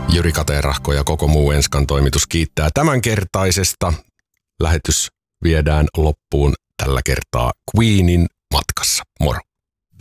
Jyri Katerahko ja koko muu Enskan toimitus kiittää tämänkertaisesta. Lähetys viedään loppuun tällä kertaa Queenin matkassa. Moro!